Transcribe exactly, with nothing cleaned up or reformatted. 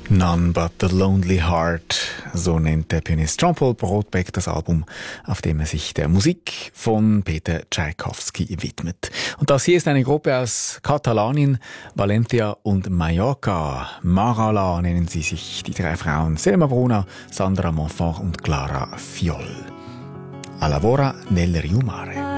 None but the Lonely Heart, so nennt der Pianist Jean-Paul Brodbeck das Album, auf dem er sich der Musik von Peter Tschaikowski widmet. Und das hier ist eine Gruppe aus Katalanien, Valencia und Mallorca. Marala nennen sie sich, die drei Frauen Selma Bruna, Sandra Monfort und Clara Fiol. A lavora nel riumare.